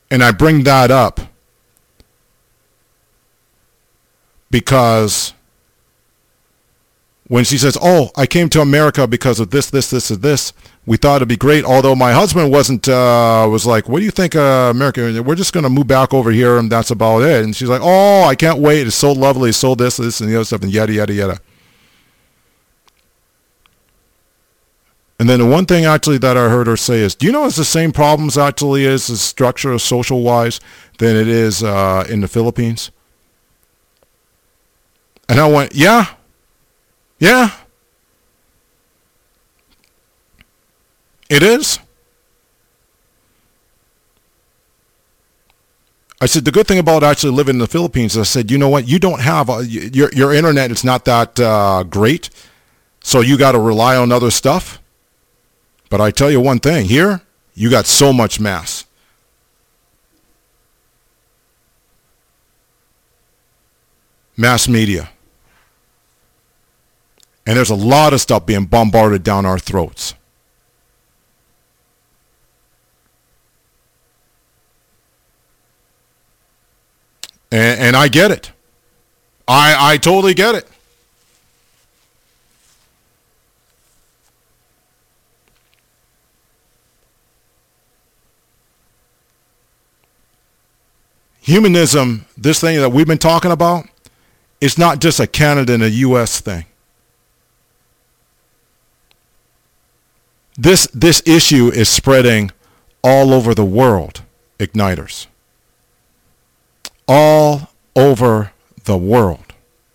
And I bring that up because when she says, oh, I came to America because of this, and this, we thought it'd be great. Although my husband was like, what do you think, America? We're just going to move back over here and that's about it. And she's like, oh, I can't wait. It's so lovely. It's so this, and the other stuff, and yada, yada, yada. And then the one thing actually that I heard her say is, do you know it's the same problems actually is the structure social-wise than it is in the Philippines? And I went, yeah. It is. I said, the good thing about actually living in the Philippines, I said, you know what, you don't have, your internet is not that great, so you got to rely on other stuff. But I tell you one thing, here, you got so much mass. Mass media. And there's a lot of stuff being bombarded down our throats. And I get it. I totally get it. Humanism, this thing that we've been talking about, is not just a Canada and a U.S. thing. This issue is spreading all over the world, Igniters. All over the world.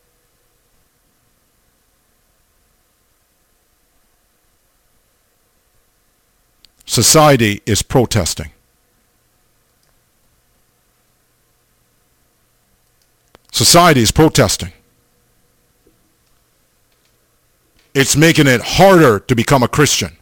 Society is protesting. Society is protesting. It's making it harder to become a Christian.